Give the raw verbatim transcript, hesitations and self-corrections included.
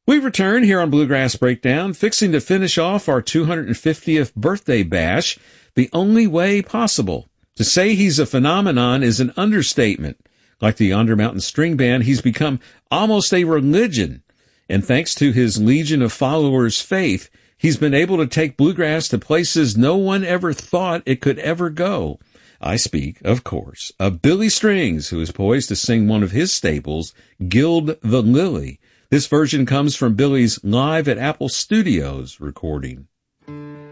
We return here on Bluegrass Breakdown, fixing to finish off our two hundred fiftieth birthday bash the only way possible. To say he's a phenomenon is an understatement. Like the Yonder Mountain String Band, he's become almost a religion. And thanks to his legion of followers' faith, he's been able to take bluegrass to places no one ever thought it could ever go. I speak, of course, of Billy Strings, who is poised to sing one of his staples, Gild the Lily. This version comes from Billy's Live at Apple Studios recording.